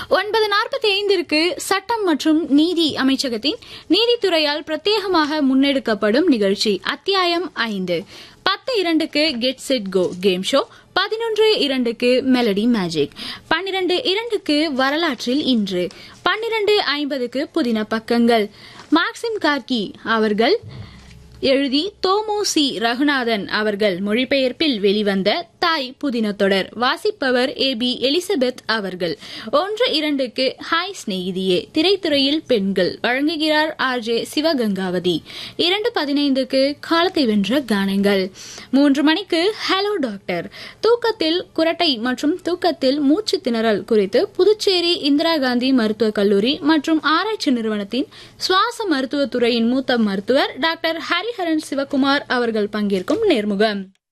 9:45 சட்டம் மற்றும் நீதி அமைச்சகத்தின் நீதித்துறையால் பிரத்யேகமாக முன்னெடுக்கப்படும் நிகழ்ச்சி அத்தியாயம் 5. 10:02 get set go game show, 11:02 melody magic, 12:02 வரலாற்றில் இன்று, 12:50 புதின பக்கங்கள். மார்க்சிம் கார்கி அவர்கள் எழுதி தோமு சி ரகுநாதன் அவர்கள் மொழிபெயர்ப்பில் வெளிவந்த தாய் புதின தொடர். வாசிப்பவர் ஏபி எலிசபெத் அவர்கள். 1:02 ஹாய் ஸ்நேகிதியே, திரைத்துறையில் பெண்கள், வழங்குகிறார் ஆர்ஜே சிவகங்காவதி. 2:15 காலத்தை வென்ற கானங்கள். 3 மணிக்கு ஹலோ டாக்டர், தூக்கத்தில் குரட்டை மற்றும் தூக்கத்தில் மூச்சு திணறல் குறித்து புதுச்சேரி இந்திரா காந்தி மருத்துவக் கல்லூரி மற்றும் ஆராய்ச்சி நிறுவனத்தின் சுவாச மருத்துவத்துறையின் மூத்த மருத்துவர் டாக்டர் ஹரிஹரன் சிவகுமார் அவர்கள் பங்கேற்கும் நேர்முகம்.